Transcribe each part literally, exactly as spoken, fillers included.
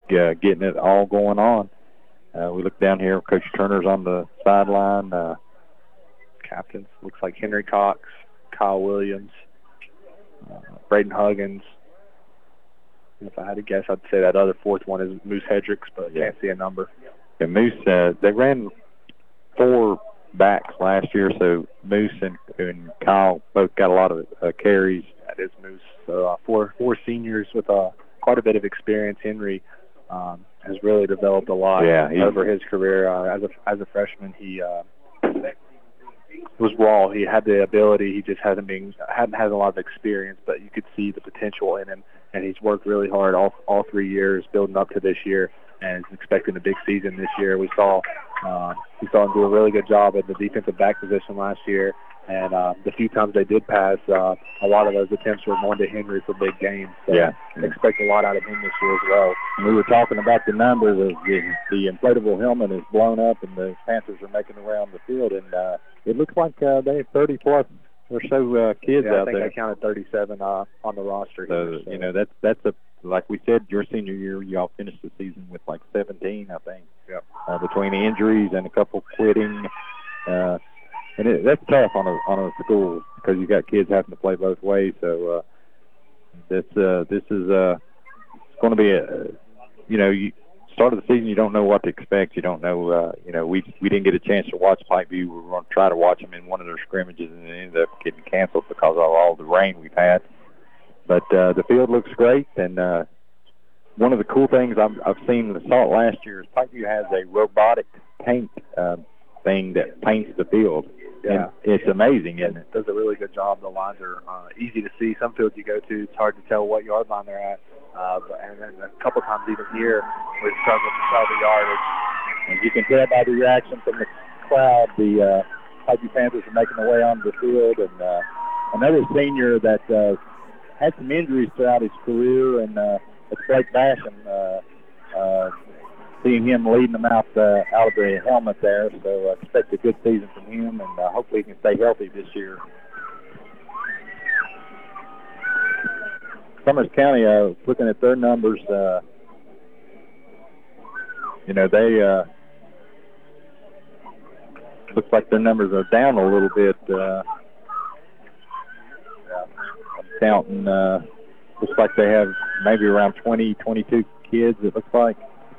uh, getting it all going on. Uh, we look down here, Coach Turner's on the sideline. Uh, Captains, looks like Henry Cox, Kyle Williams, uh, Braden Huggins. If I had to guess, I'd say that other fourth one is Moose Hedricks, but I can't see a number. And Moose, uh, they ran four backs last year, so Moose and, and Kyle both got a lot of uh, carries. That is Moose. So uh, four four seniors with uh, quite a bit of experience. Henry um, has really developed a lot yeah, over his career. Uh, as a as a freshman, he uh, was raw. He had the ability. He just hasn't been hadn't had a lot of experience, but you could see the potential in him, and he's worked really hard all all three years building up to this year, and is expecting a big season this year. We saw uh, we saw him do a really good job at the defensive back position last year, and uh, the few times they did pass, uh, a lot of those attempts were going to Henry for big games. So yeah, expect a lot out of him this year as well. And we were talking about the numbers. Of the, the inflatable helmet is blown up, and the Panthers are making around the field, and uh, it looks like uh, they have thirty plus or so uh, kids yeah, out I think there. I counted thirty-seven uh, on the roster so, here. So, you know, that's that's a like we said, your senior year, y'all finished the season with like seventeen, I think. Yep. Uh, between the injuries and a couple quitting, uh, and it, that's tough on a on a school because you got kids having to play both ways. So uh, this uh, this is uh, it's going to be a you know you. Start of the season, you don't know what to expect. You don't know, uh, you know, we we didn't get a chance to watch Pikeview. We were going to try to watch them in one of their scrimmages, and it ended up getting canceled because of all the rain we've had. But uh, the field looks great, and uh, one of the cool things I've, I've seen in the Salt last year is Pikeview has a robotic paint uh, thing that paints the field. Yeah. And it's amazing, isn't it? It does a really good job. The lines are uh, easy to see. Some fields you go to, it's hard to tell what yard line they're at. Uh, but, and then a couple times even here, we've struggled to tell the yardage. And you can tell by the reaction from the crowd, the uh, Pikeview Panthers are making their way onto the field. And uh, another senior that uh, had some injuries throughout his career, and uh, it's Blake Basham. Uh, uh, seeing him leading them out uh, out of the helmet there, so I expect a good season from him, and uh, hopefully he can stay healthy this year. Summers County, uh, looking at their numbers, uh, you know, they uh, looks like their numbers are down a little bit. Uh, I'm counting, uh, looks like they have maybe around twenty, twenty-two kids, it looks like.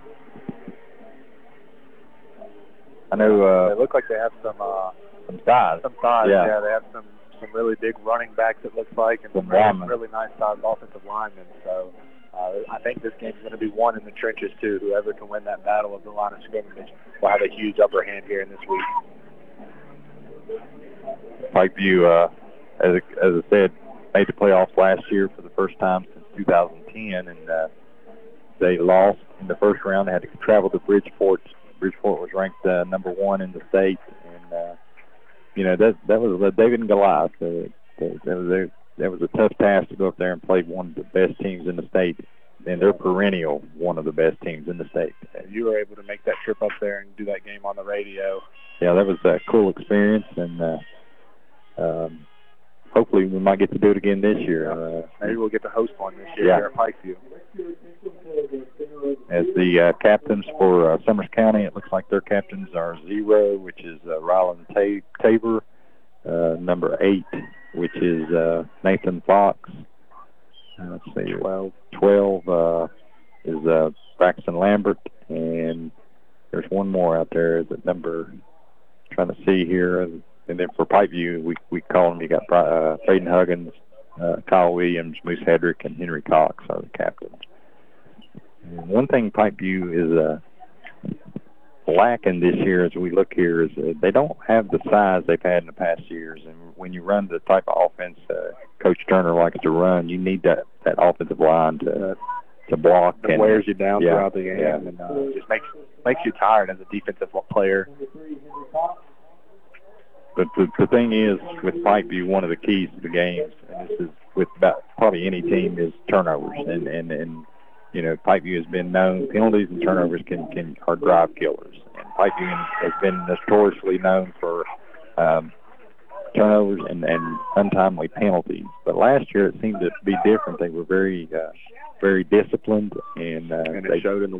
I know uh, they look like they have some uh, some size. Some size, yeah. yeah. They have some, some really big running backs, it looks like, and some, some really nice sized offensive linemen. So uh, I think this game's going to be won in the trenches too. Whoever can win that battle of the line of scrimmage will have a huge upper hand here in this week. Pikeview, uh, as as I said, made the playoffs last year for the first time since two thousand ten, and uh, they lost in the first round. They had to travel to Bridgeport. Bridgeport was ranked uh, number one in the state, and uh, you know that that was uh, David and Goliath. Uh, that, that was a, that was a tough task to go up there and play one of the best teams in the state, and they're perennial one of the best teams in the state. And you were able to make that trip up there and do that game on the radio. Yeah, that was a cool experience, and uh, um, hopefully we might get to do it again this year. Uh, Maybe we'll get to host one this year yeah. here at Pikeview. As the uh, captains for uh, Summers County, it looks like their captains are zero, which is uh, Ryland Tabor, uh, number eight, which is uh, Nathan Fox. Uh, let's see, twelve, twelve uh, is uh, Braxton Lambert, and there's one more out there. That number, trying to see here, and then for Pikeview, we we call them. You got uh, Braden Huggins, uh, Kyle Williams, Moose Hedrick, and Henry Cox are the captains. And one thing Pikeview is uh, lacking this year, as we look here, is uh, they don't have the size they've had in the past years. And when you run the type of offense uh, Coach Turner likes to run, you need that, that offensive line to to block. It and wears you down yeah, throughout the game, yeah. and uh, just makes makes you tired as a defensive player. But the, the thing is, with Pikeview, one of the keys to the games, and this is with about probably any team, is turnovers. And, and, and you know, Pikeview has been known, penalties and turnovers can, can are drive killers. And Pikeview has been notoriously known for um, turnovers and, and untimely penalties. But last year it seemed to be different. They were very, uh, very disciplined, and, uh, and it they showed in the